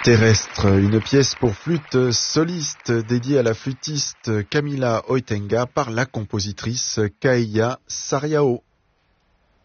Terrestre, une pièce pour flûte soliste dédiée à la flûtiste Camila Oitenga par la compositrice Kaia Sariao.